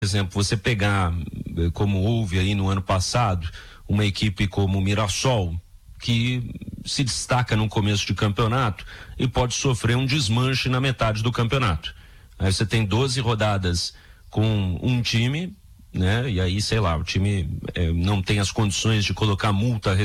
exemplo, você pegar, como houve aí no ano passado, uma equipe como o Mirassol, que se destaca no começo de campeonato e pode sofrer um desmanche na metade do campeonato. Aí você tem 12 rodadas com um time, né? E aí, sei lá, o time não tem as condições de colocar multa